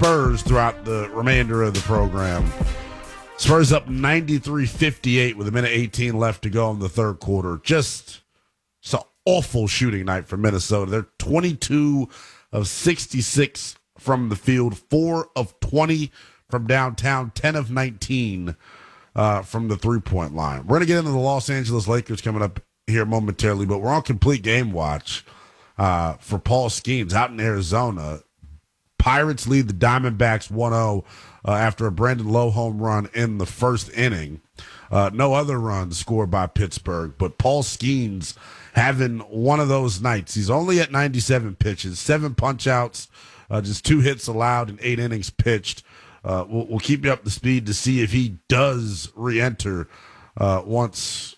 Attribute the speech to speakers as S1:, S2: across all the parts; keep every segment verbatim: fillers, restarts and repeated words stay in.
S1: Spurs throughout the remainder of the program. Spurs up ninety-three fifty-eight with a minute eighteen left to go in the third quarter. Just it's an awful shooting night for Minnesota. They're twenty-two of sixty-six from the field, four of twenty from downtown, ten of nineteen uh, from the three-point line. We're going to get into the Los Angeles Lakers coming up here momentarily, but we're on complete game watch uh, for Paul Skeens out in Arizona. Pirates lead the Diamondbacks one oh uh, after a Brandon Lowe home run in the first inning. Uh, no other runs scored by Pittsburgh, but Paul Skeens having one of those nights. He's only at ninety-seven pitches, seven punch-outs, uh, just two hits allowed in eight innings pitched. Uh, we'll, we'll keep you up to speed to see if he does re-enter uh, once,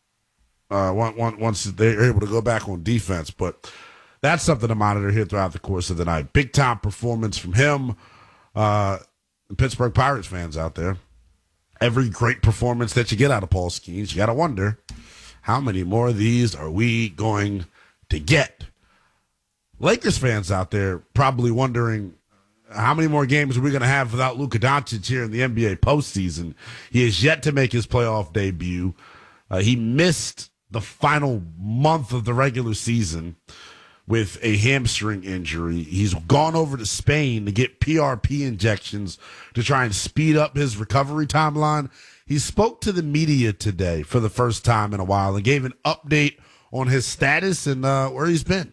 S1: uh, once, once they're able to go back on defense, but that's something to monitor here throughout the course of the night. Big-time performance from him. Uh, Pittsburgh Pirates fans out there. Every great performance that you get out of Paul Skeens, you got to wonder, how many more of these are we going to get? Lakers fans out there probably wondering, how many more games are we going to have without Luka Doncic here in the N B A postseason? He has yet to make his playoff debut. Uh, he missed the final month of the regular season with a hamstring injury. He's gone over to Spain to get P R P injections to try and speed up his recovery timeline. He spoke to the media today for the first time in a while and gave an update on his status and uh, where he's been.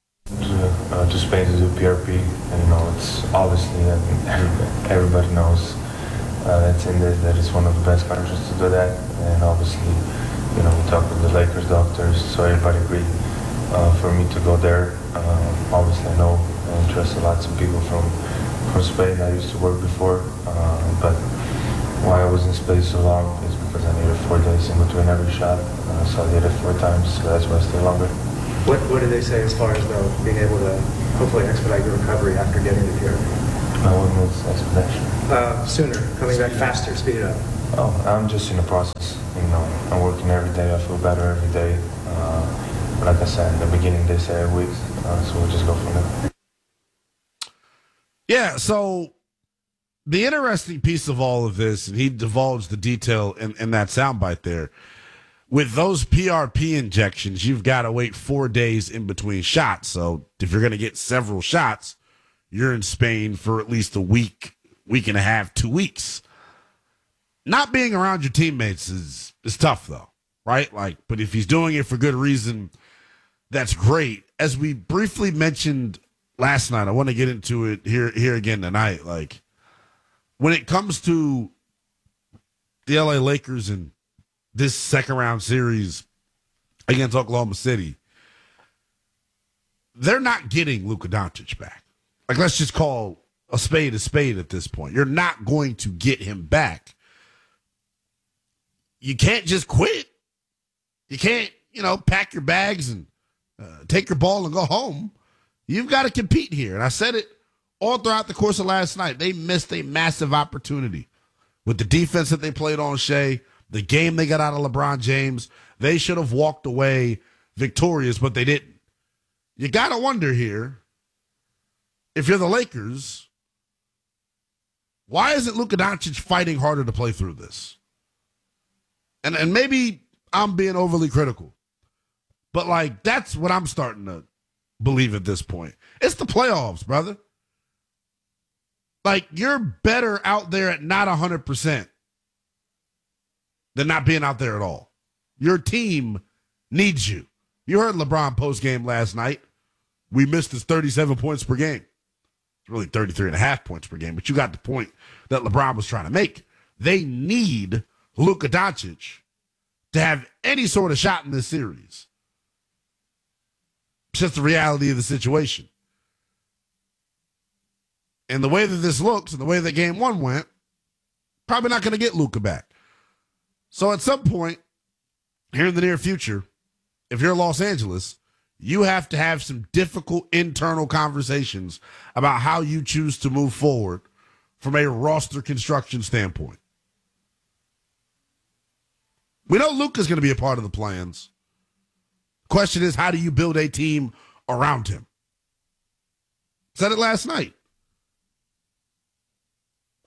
S2: Uh, to Spain to do P R P, and you know, it's obviously, I mean, everybody, everybody knows uh, it's in this, that it's one of the best countries to do that, and obviously, you know, we talked with the Lakers doctors, so everybody agreed. Uh, for me to go there, uh, obviously I know I interested lots of people from, from Spain. I used to work before, uh, but why I was in Spain so long is because I needed four days in between every shot, uh, so I did it four times, so that's why I stayed longer.
S3: What what did they say as far as though being able to hopefully expedite your recovery after getting the cure?
S2: Uh, what means expedition?
S3: Uh, sooner, coming back faster, speed it up.
S2: Oh, I'm just in the process. You know, I'm working every day. I feel better every day. Uh, Like I said, in the beginning, they say every week, uh, so we'll just go from there.
S1: Yeah, so the interesting piece of all of this, and he divulged the detail in, in that soundbite there, with those P R P injections, you've got to wait four days in between shots. So if you're going to get several shots, you're in Spain for at least a week, week and a half, two weeks. Not being around your teammates is, is tough, though, right? Like, but if he's doing it for good reason, that's great. As we briefly mentioned last night, I want to get into it here here again tonight. Like, when it comes to the L A Lakers and this second round series against Oklahoma City, they're not getting Luka Doncic back. Like, let's just call a spade a spade at this point. You're not going to get him back. You can't just quit. You can't, you know, pack your bags and Uh, take your ball and go home. You've got to compete here. And I said it all throughout the course of last night. They missed a massive opportunity with the defense that they played on Shea, the game they got out of LeBron James. They should have walked away victorious, but they didn't. You got to wonder here, if you're the Lakers, why isn't Luka Doncic fighting harder to play through this? And, and maybe I'm being overly critical. But, like, that's what I'm starting to believe at this point. It's the playoffs, brother. Like, you're better out there at not one hundred percent than not being out there at all. Your team needs you. You heard LeBron post-game last night. We missed his thirty-seven points per game. It's really thirty-three and a half points per game, but you got the point that LeBron was trying to make. They need Luka Doncic to have any sort of shot in this series. It's just the reality of the situation. And the way that this looks and the way that game one went, probably not going to get Luka back. So at some point here in the near future, if you're Los Angeles, you have to have some difficult internal conversations about how you choose to move forward from a roster construction standpoint. We know Luka's going to be a part of the plans. Question is, how do you build a team around him? Said it last night.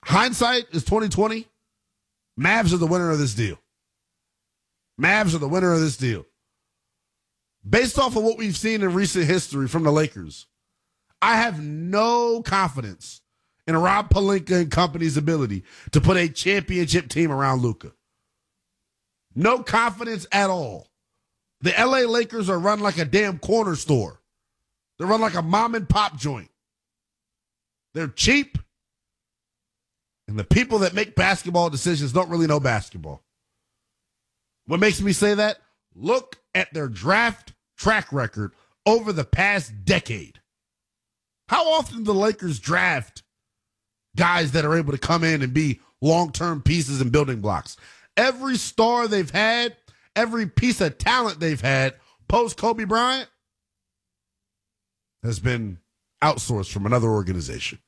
S1: hindsight is twenty twenty. Mavs are the winner of this deal. Mavs are the winner of this deal. Based off of what we've seen in recent history from the Lakers, I have no confidence in Rob Pelinka and company's ability to put a championship team around Luka. No confidence at all. The L A Lakers are run like a damn corner store. They're run like a mom and pop joint. They're cheap. And the people that make basketball decisions don't really know basketball. What makes me say that? Look at their draft track record over the past decade. How often do the Lakers draft guys that are able to come in and be long-term pieces and building blocks? Every star they've had, every piece of talent they've had post Kobe Bryant has been outsourced from another organization.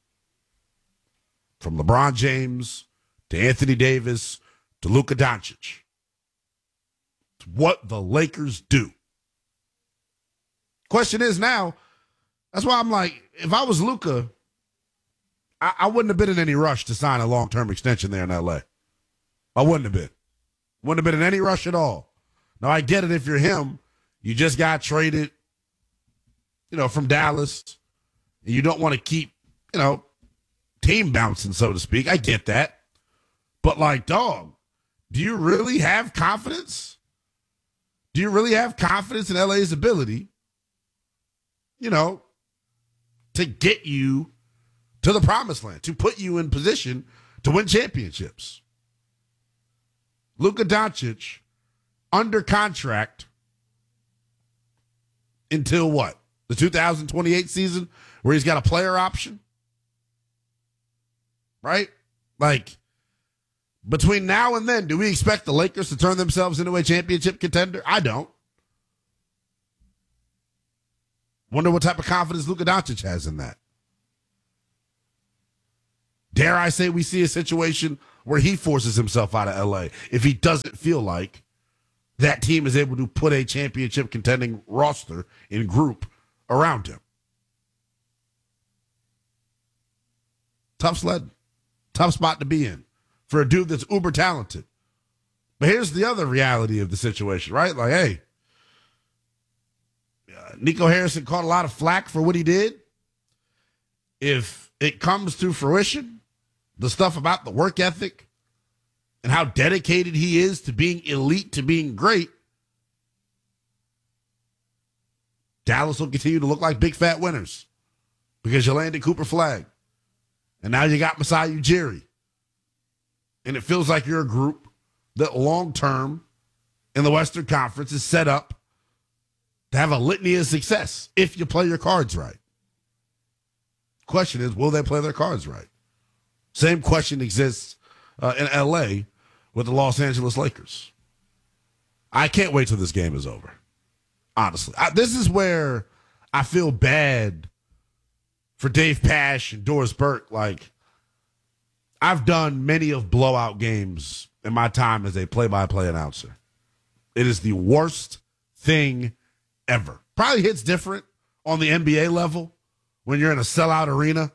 S1: From LeBron James to Anthony Davis to Luka Doncic. It's what the Lakers do. Question is now, that's why I'm like, if I was Luka, I, I wouldn't have been in any rush to sign a long-term extension there in L A. I wouldn't have been. Wouldn't have been in any rush at all. Now, I get it if you're him. You just got traded, you know, from Dallas. And you don't want to keep, you know, team bouncing, so to speak. I get that. But, like, dog, do you really have confidence? Do you really have confidence in L A's ability, you know, to get you to the promised land, to put you in position to win championships? Luka Doncic under contract until what? The two thousand twenty-eight season where he's got a player option? Right? Like, between now and then, do we expect the Lakers to turn themselves into a championship contender? I don't. Wonder what type of confidence Luka Doncic has in that. Dare I say we see a situation where he forces himself out of L A if he doesn't feel like that team is able to put a championship contending roster in group around him. Tough sled. Tough spot to be in for a dude that's uber talented. But here's the other reality of the situation, right? Like, hey, uh, Nico Harrison caught a lot of flack for what he did. If it comes to fruition, the stuff about the work ethic and how dedicated he is to being elite, to being great, Dallas will continue to look like big fat winners because you landed Cooper Flagg. And now you got Masai Ujiri. And it feels like you're a group that long-term in the Western Conference is set up to have a litany of success if you play your cards right. Question is, will they play their cards right? Same question exists uh, in L A with the Los Angeles Lakers. I can't wait till this game is over. Honestly, I, this is where I feel bad for Dave Pasch and Doris Burke. Like, I've done many of blowout games in my time as a play-by-play announcer. It is the worst thing ever. Probably hits different on the N B A level when you're in a sellout arena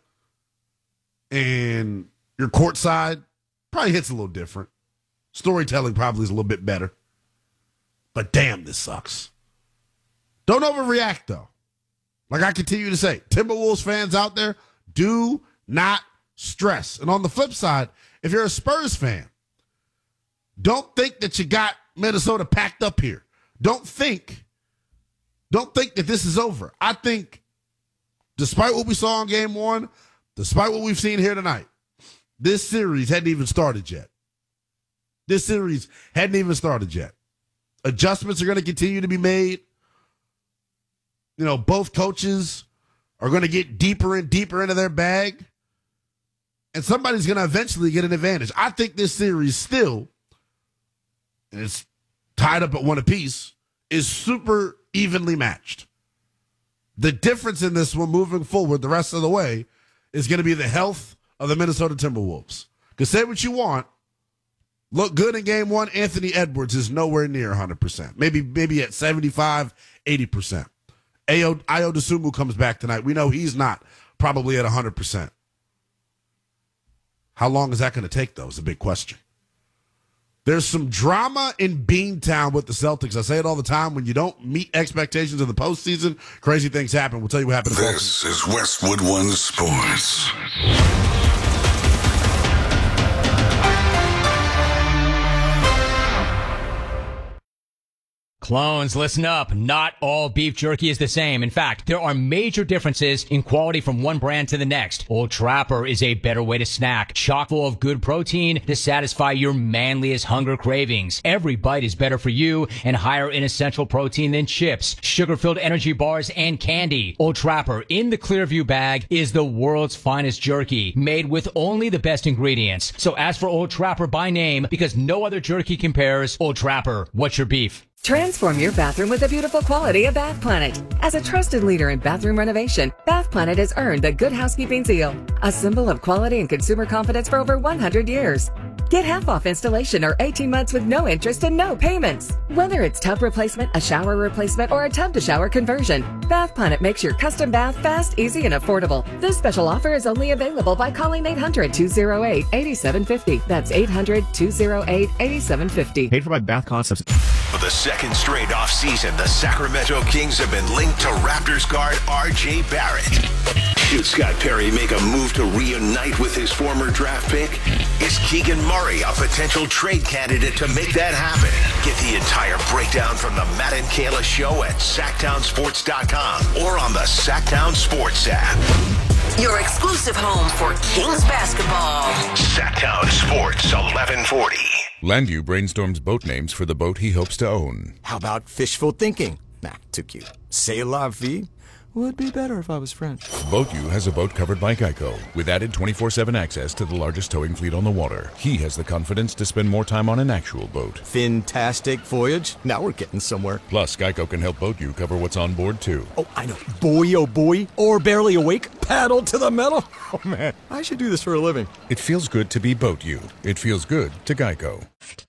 S1: and you're courtside. Probably hits a little different. Storytelling probably is a little bit better. But damn, this sucks. Don't overreact, though. Like I continue to say, Timberwolves fans out there, do not stress. And on the flip side, if you're a Spurs fan, don't think that you got Minnesota packed up here. Don't think, don't think that this is over. I think despite what we saw in game one, despite what we've seen here tonight, this series hadn't even started yet. This series hadn't even started yet. Adjustments are going to continue to be made. You know, both coaches are going to get deeper and deeper into their bag. And somebody's going to eventually get an advantage. I think this series still, and it's tied up at one apiece, is super evenly matched. The difference in this one moving forward the rest of the way is going to be the health of the Minnesota Timberwolves. Because say what you want, look good in game one, Anthony Edwards is nowhere near one hundred percent. Maybe, maybe at seventy-five, eighty percent. Ayo Dosunmu comes back tonight. We know he's not probably at one hundred percent. How long is that going to take, though, is a big question. There's some drama in Beantown with the Celtics. I say it all the time. When you don't meet expectations in the postseason, crazy things happen. We'll tell you what happened.
S4: This is Westwood One Sports.
S5: Clones, listen up. Not all beef jerky is the same. In fact, there are major differences in quality from one brand to the next. Old Trapper is a better way to snack, chock full of good protein to satisfy your manliest hunger cravings. Every bite is better for you and higher in essential protein than chips, sugar-filled energy bars, and candy. Old Trapper in the Clearview bag is the world's finest jerky, made with only the best ingredients. So ask for Old Trapper by name because no other jerky compares. Old Trapper, what's your beef?
S6: Transform your bathroom with the beautiful quality of Bath Planet. As a trusted leader in bathroom renovation, Bath Planet has earned the Good Housekeeping seal, a symbol of quality and consumer confidence for over one hundred years. Get half off installation or eighteen months with no interest and no payments. Whether it's tub replacement, a shower replacement, or a tub to shower conversion, Bath Planet makes your custom bath fast, easy, and affordable. This special offer is only available by calling eight hundred, two oh eight, eight seven five oh. That's eight hundred, two oh eight, eight seven five oh.
S7: Paid for by Bath Concepts.
S8: For the second straight offseason, the Sacramento Kings have been linked to Raptors guard R J Barrett. Should Scott Perry make a move to reunite with his former draft pick? Is Keegan Murray a potential trade candidate to make that happen? Get the entire breakdown from the Matt and Kayla Show at sacktown sports dot com or on the Sacktown Sports app.
S9: Your exclusive home for Kings basketball.
S8: Sacktown Sports eleven forty.
S10: Landview brainstorms boat names for the boat he hopes to own.
S7: How about fishful thinking? Nah, too cute. C'est la vie? Would be better if I was French.
S10: BoatU has a boat covered by Geico, with added twenty-four seven access to the largest towing fleet on the water. He has the confidence to spend more time on an actual boat.
S7: Fantastic voyage. Now we're getting somewhere.
S10: Plus, Geico can help BoatU cover what's on board, too.
S7: Oh, I know. Boy, oh boy. Or barely awake. Paddle to the metal. Oh, man. I should do this for a living.
S10: It feels good to be BoatU. It feels good to Geico.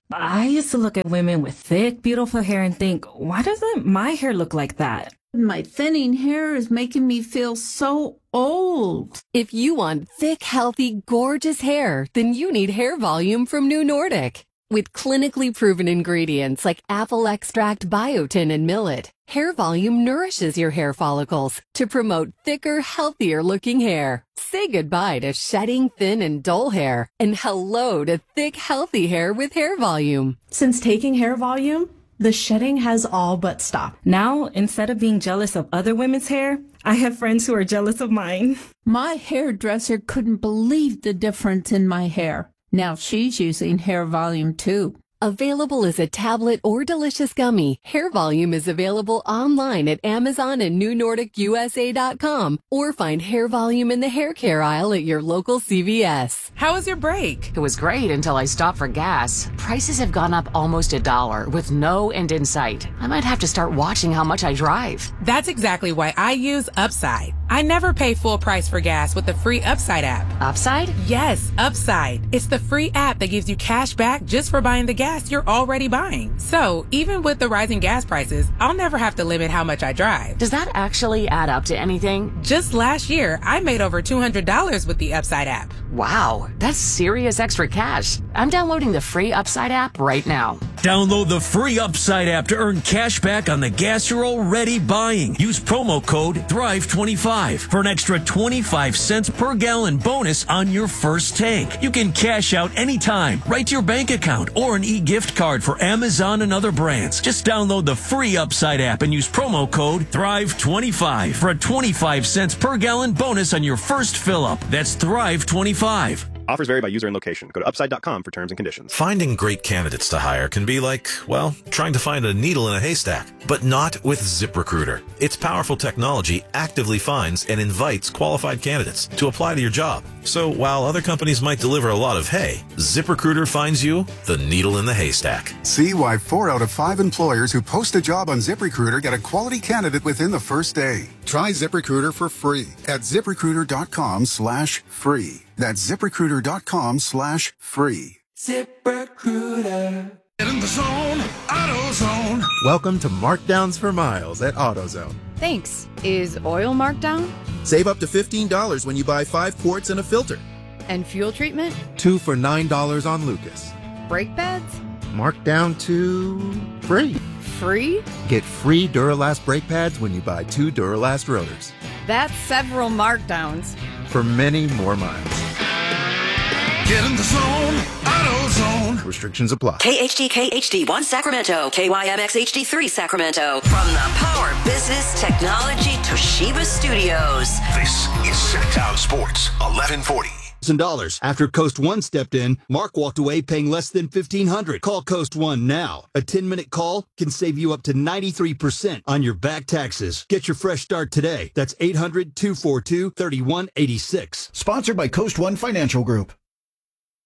S11: I used to look at women with thick, beautiful hair and think, why doesn't my hair look like that?
S12: My thinning hair is making me feel so old.
S6: If you want thick, healthy, gorgeous hair, then you need Hair Volume from New Nordic. With clinically proven ingredients like apple extract, biotin, and millet, Hair Volume nourishes your hair follicles to promote thicker, healthier-looking hair. Say goodbye to shedding, thin, and dull hair, and hello to thick, healthy hair with Hair Volume.
S13: Since taking Hair Volume, the shedding has all but stopped.
S11: Now, instead of being jealous of other women's hair, I have friends who are jealous of mine.
S12: My hairdresser couldn't believe the difference in my hair. Now she's using Hair Volume too.
S6: Available as a tablet or delicious gummy, Hair Volume is available online at Amazon and New Nordic U S A dot com, or find Hair Volume in the hair care aisle at your local C V S.
S14: How was your break?
S15: It was great until I stopped for gas. Prices have gone up almost a dollar with no end in sight. I might have to start watching how much I drive.
S14: That's exactly why I use Upside. I never pay full price for gas with the free Upside app.
S15: Upside?
S14: Yes, Upside. It's the free app that gives you cash back just for buying the gas you're already buying. So even with the rising gas prices, I'll never have to limit how much I drive.
S15: Does that actually add up to anything?
S14: Just last year, I made over two hundred dollars with the Upside app.
S15: Wow, that's serious extra cash. I'm downloading the free Upside app right now.
S16: Download the free Upside app to earn cash back on the gas you're already buying. Use promo code thrive twenty-five for an extra twenty-five cents per gallon bonus on your first tank. You can cash out anytime, right to your bank account, or an e-gift card for Amazon and other brands. Just download the free Upside app and use promo code thrive twenty-five for a twenty-five cents per gallon bonus on your first fill up. That's thrive twenty-five.
S17: Offers vary by user and location. Go to upside dot com for terms and conditions.
S18: Finding great candidates to hire can be like, well, trying to find a needle in a haystack, but not with ZipRecruiter. Its powerful technology actively finds and invites qualified candidates to apply to your job. So while other companies might deliver a lot of hay, ZipRecruiter finds you the needle in the haystack.
S19: See why four out of five employers who post a job on ZipRecruiter get a quality candidate within the first day. Try ZipRecruiter for free at ZipRecruiter dot com slash free. That's ZipRecruiter dot com slash free.
S20: ZipRecruiter. Get in the zone, AutoZone.
S21: Welcome to Markdowns for Miles at AutoZone.
S22: Thanks. Is oil marked down?
S21: Save up to fifteen dollars when you buy five quarts and a filter.
S3: And fuel treatment?
S21: Two for nine dollars on Lucas.
S3: Brake pads?
S21: Marked down to free.
S3: Free?
S21: Get free Duralast brake pads when you buy two Duralast rotors.
S3: That's several markdowns.
S21: For many more miles.
S20: Get in the zone, AutoZone.
S21: Restrictions apply.
S9: K H D K H D one Sacramento, K Y M X H D three Sacramento. From the Power Business Technology Toshiba Studios.
S8: This is Sacktown Sports, eleven forty.
S22: Dollars. After Coast One stepped in, Mark walked away paying less than fifteen hundred dollars. Call Coast One now. A ten-minute call can save you up to ninety-three percent on your back taxes. Get your fresh start today. That's eight hundred, two four two, three one eight six.
S23: Sponsored by Coast One Financial Group.